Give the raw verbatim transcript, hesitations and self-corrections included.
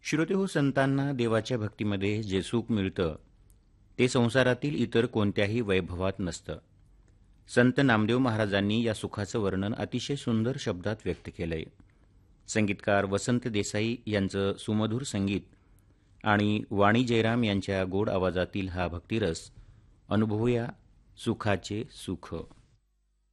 श्रोते हो, संतांना देवाच्या भक्तीमध्ये जे सुख मिळतं ते संसारातील इतर कोणत्याही वैभवात नसतं. संत नामदेव महाराजांनी या सुखाचं वर्णन अतिशय सुंदर शब्दात व्यक्त केलंय. संगीतकार वसंत देसाई यांचं सुमधुर संगीत आणि वाणी जयराम यांच्या गोड आवाजातील हा भक्तिरस अनुभवूया सुखाचे सुख.